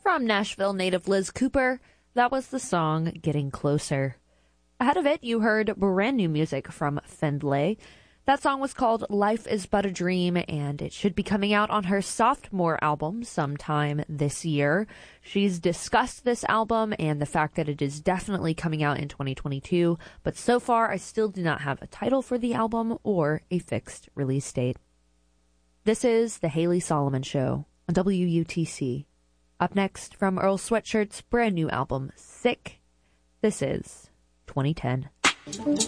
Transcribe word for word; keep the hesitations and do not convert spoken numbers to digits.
From Nashville native Liz Cooper, that was the song Getting Closer. Ahead of it, you heard brand new music from Fendlay. That song was called Life is But a Dream, and it should be coming out on her Sophomore album sometime this year. She's discussed this album and the fact that it is definitely coming out in twenty twenty-two, but so far I still do not have a title for the album or a fixed release date. This is The Haley Solomon Show on W U T C. Up next, from Earl Sweatshirt's brand new album, Sick, this is twenty ten.